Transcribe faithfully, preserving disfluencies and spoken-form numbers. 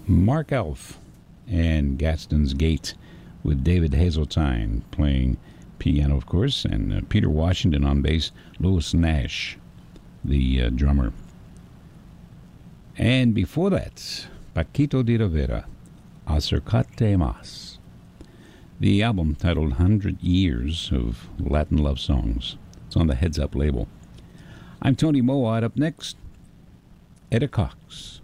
Mark Elf and Gaston's Gate with David Hazeltine playing piano, of course, and uh, Peter Washington on bass, Louis Nash, the uh, drummer. And before that, Paquito de Rivera, Acercate Más. The album, titled one hundred Years of Latin Love Songs. It's on the Heads Up label. I'm Tony Mowat. Up next, Etta Cox.